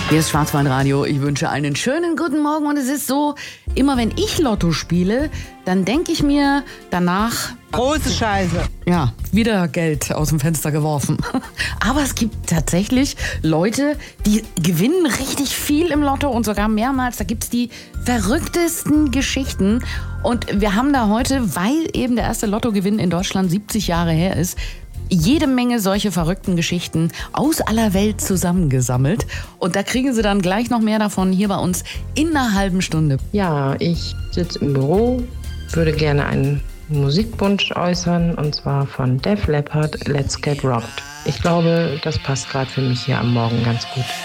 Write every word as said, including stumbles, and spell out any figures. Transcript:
Hier ist Schwarzwaldradio. Ich wünsche einen schönen guten Morgen. Und es ist so, immer wenn ich Lotto spiele, dann denke ich mir danach... Große Scheiße. Ja, wieder Geld aus dem Fenster geworfen. Aber es gibt tatsächlich Leute, die gewinnen richtig viel im Lotto und sogar mehrmals. Da gibt es die verrücktesten Geschichten. Und wir haben da heute, weil eben der erste Lottogewinn in Deutschland siebzig Jahre her ist, jede Menge solche verrückten Geschichten aus aller Welt zusammengesammelt. Und da kriegen Sie dann gleich noch mehr davon hier bei uns in einer halben Stunde. Ja, ich sitze im Büro, würde gerne einen Musikwunsch äußern, und zwar von Def Leppard, Let's Get Rocked. Ich glaube, das passt gerade für mich hier am Morgen ganz gut.